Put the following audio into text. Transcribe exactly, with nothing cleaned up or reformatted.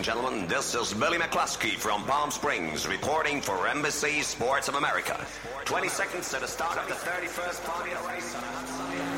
gentlemen, this is Billy McCluskey from Palm Springs reporting for Embassy Sports of America. twenty seconds to the start of the thirty-first Formula race on a hot sunny